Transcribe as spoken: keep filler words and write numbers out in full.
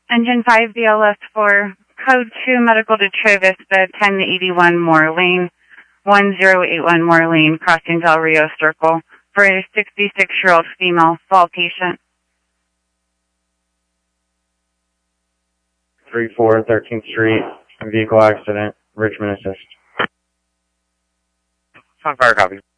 Engine five, B L S four, code two, medical to Travis, bed ten eighty-one Moore Lane, one zero eight one Moore Lane, crossing Del Rio Circle, for a sixty-six-year-old female fall patient. three four thirteenth Street, vehicle accident, Richmond Assist. On fire copy.